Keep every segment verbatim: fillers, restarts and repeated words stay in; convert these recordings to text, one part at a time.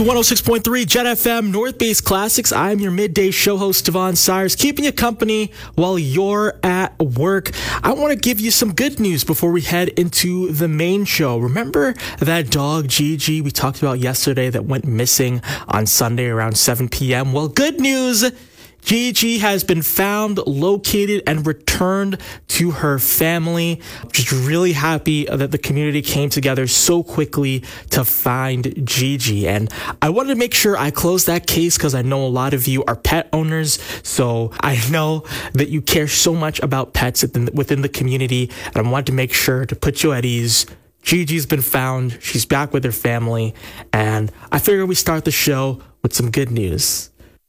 one oh six point three Jet F M, North Base Classics. I'm your midday show host, Devon Cyrus, keeping you company while you're at work. I want to give you some good news before we head into the main show. Remember that dog, Gigi, we talked about yesterday that went missing on Sunday around seven p.m.? Well, good news. Gigi has been found, located, and returned to her family. Just really happy that the community came together so quickly to find Gigi. And I wanted to make sure I closed that case because I know a lot of you are pet owners. So I know that you care so much about pets within the community. And I wanted to make sure to put you at ease. Gigi's been found. She's back with her family. And I figured we start the show with some good news.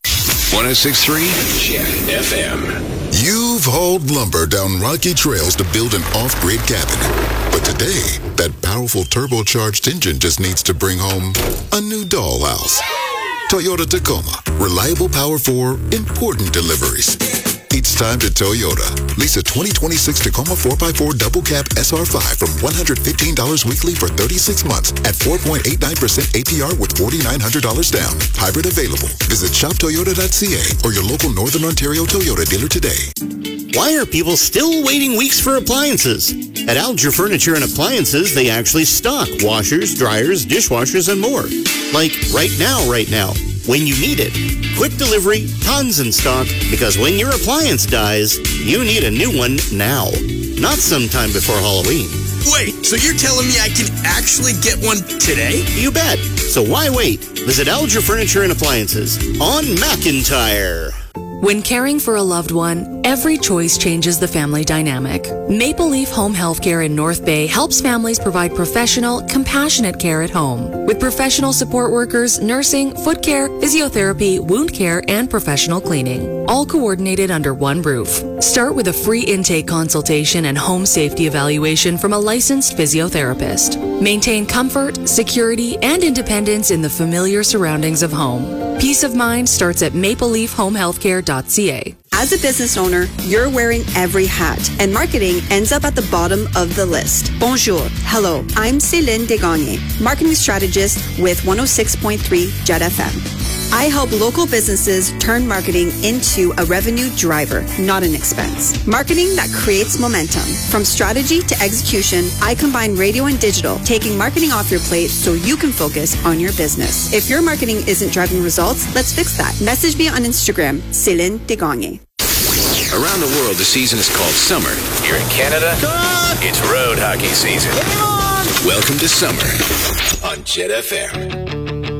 one oh six point three Jet F M. You've hauled lumber down rocky trails to build an off-grid cabin. But today, that powerful turbocharged engine just needs to bring home a new dollhouse. Toyota Tacoma. Reliable power for important deliveries. It's time to Toyota. Lease a twenty twenty-six Tacoma four by four Double Cab S R five from one hundred fifteen dollars weekly for thirty-six months at four point eight nine percent A P R with four thousand nine hundred dollars down. Hybrid available. Visit shop toyota dot c a or your local Northern Ontario Toyota dealer today. Why are people still waiting weeks for appliances? At Alger Furniture and Appliances, they actually stock washers, dryers, dishwashers, and more. Like right now, right now. When you need it. Quick delivery, tons in stock, because when your appliance dies, you need a new one now, not sometime before Halloween. Wait, so you're telling me I can actually get one today? You bet. So why wait? Visit Alger Furniture and Appliances on McIntyre. When caring for a loved one, every choice changes the family dynamic. Maple Leaf Home Healthcare in North Bay helps families provide professional, compassionate care at home. With professional support workers, nursing, foot care, physiotherapy, wound care, and professional cleaning. All coordinated under one roof. Start with a free intake consultation and home safety evaluation from a licensed physiotherapist. Maintain comfort, security, and independence in the familiar surroundings of home. Peace of mind starts at maple leaf home healthcare dot c a. As a business owner, you're wearing every hat, and marketing ends up at the bottom of the list. Bonjour. Hello. I'm Céline Desgagne, marketing strategist with one oh six point three Jet F M. I help local businesses turn marketing into a revenue driver, not an expense. Marketing that creates momentum. From strategy to execution, I combine radio and digital, taking marketing off your plate so you can focus on your business. If your marketing isn't driving results, let's fix that. Message me on Instagram, Céline Desgagne. Around the world, the season is called summer. Here in Canada, it's road hockey season. Welcome to summer on Jet F M.